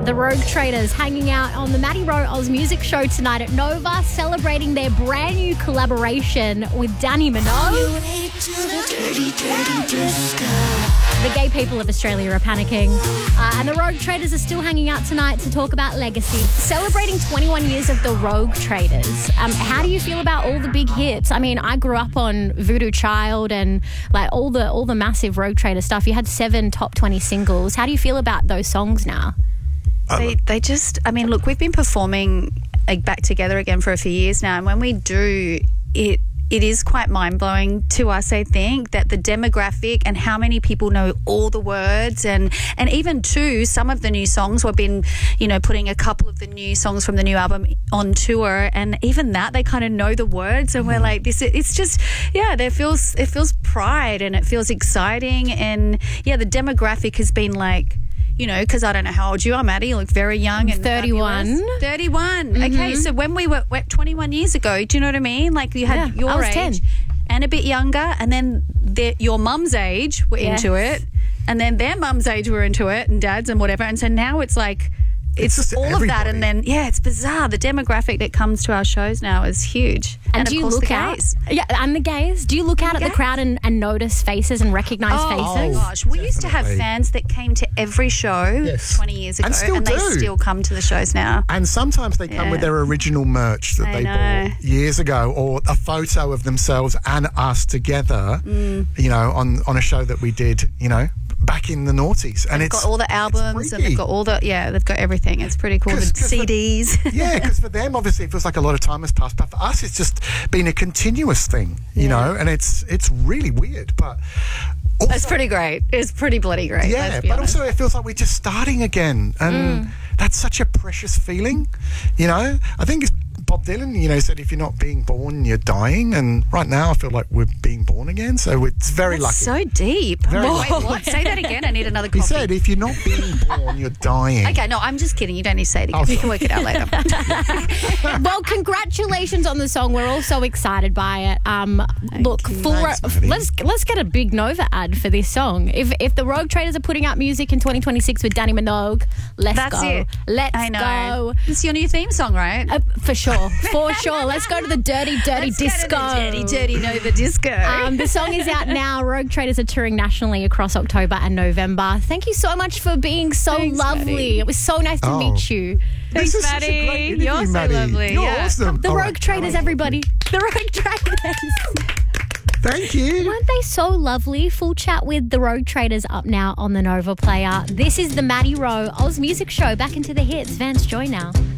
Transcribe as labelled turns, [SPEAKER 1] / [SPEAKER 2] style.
[SPEAKER 1] The Rogue Traders hanging out on the Maddie Rowe Oz Music Show tonight at Nova, celebrating their brand new collaboration with Danny Minogue. The gay people of Australia are panicking. And the Rogue Traders are still hanging out tonight to talk about legacy. Celebrating 21 years of the Rogue Traders. How do you feel about all the big hits? I mean, I grew up on Voodoo Child and like all the massive Rogue Trader stuff. You had 7 top 20 singles. How do you feel about those songs now?
[SPEAKER 2] They just, I mean, look, we've been performing back together again for a few years now, and when we do, it is quite mind-blowing to us, I think, that the demographic and how many people know all the words and even too, some of the new songs, we've been, putting a couple of the new songs from the new album on tour, and even that, they kind of know the words, and we're like, it's just, it feels pride and it feels exciting, and the demographic has been like, because I don't know how old you are, Maddie. You look very young. And
[SPEAKER 1] 31.
[SPEAKER 2] Fabulous. 31. Mm-hmm. Okay, so when we were 21 years ago, do you know what I mean? Like you had your
[SPEAKER 1] I was
[SPEAKER 2] age
[SPEAKER 1] 10.
[SPEAKER 2] and a bit younger, and then your mum's age were into it, and then their mum's age were into it, and dad's and whatever. And so now it's like, it's all
[SPEAKER 3] everybody.
[SPEAKER 2] of that, and then it's bizarre. The demographic that comes to our shows now is huge.
[SPEAKER 1] And do
[SPEAKER 2] of
[SPEAKER 1] you
[SPEAKER 2] course
[SPEAKER 1] look
[SPEAKER 2] the
[SPEAKER 1] out?
[SPEAKER 2] gays.
[SPEAKER 1] Yeah, and the gays. Do you look out at the crowd and notice faces and recognise
[SPEAKER 2] Oh
[SPEAKER 1] faces?
[SPEAKER 2] my gosh, we used to have fans that came to every show 20 years ago,
[SPEAKER 3] And still
[SPEAKER 2] they
[SPEAKER 3] do.
[SPEAKER 2] still come to the shows now.
[SPEAKER 3] And sometimes they come with their original merch that they bought years ago, or a photo of themselves and us together, on a show that we did, back in the noughties. And
[SPEAKER 2] they've got all the albums and they've got all they've got everything. It's pretty cool. The CDs.
[SPEAKER 3] Because for them, obviously, it feels like a lot of time has passed. But for us, it's just been a continuous thing, you know, and it's really weird. But also,
[SPEAKER 2] it's pretty great. It's pretty bloody great.
[SPEAKER 3] Yeah, but also it feels like we're just starting again. And that's such a precious feeling, I think it's Bob Dylan, said if you're not being born, you're dying. And right now I feel like we're being born again. So it's very lucky.
[SPEAKER 2] So deep.
[SPEAKER 3] Very
[SPEAKER 2] Wait, what? Say that again. I need another coffee.
[SPEAKER 3] He said if you're not being born, you're dying.
[SPEAKER 2] Okay, no, I'm just kidding. You don't need to say it again. You can work it out later.
[SPEAKER 1] Well, congratulations on the song. We're all so excited by it. Look, let's get a big Nova ad for this song. If the Rogue Traders are putting out music in 2026 with Danny Minogue, let's go.
[SPEAKER 2] It.
[SPEAKER 1] Let's
[SPEAKER 2] I know.
[SPEAKER 1] Go.
[SPEAKER 2] It's your new theme song, right?
[SPEAKER 1] For sure. For sure. Let's go to the dirty disco.
[SPEAKER 2] Go to the dirty Nova disco.
[SPEAKER 1] The song is out now. Rogue Traders are touring nationally across October and November. Thank you so much for being so lovely.
[SPEAKER 2] Maddie.
[SPEAKER 1] It was so nice to meet you.
[SPEAKER 2] Thanks, Maddie. You're so lovely.
[SPEAKER 3] You're awesome.
[SPEAKER 1] The Rogue Traders, everybody. The Rogue Traders.
[SPEAKER 3] Thank you.
[SPEAKER 1] Weren't they so lovely? Full chat with the Rogue Traders up now on the Nova Player. This is the Maddie Rowe Oz Music Show. Back into the hits. Vance Joy now.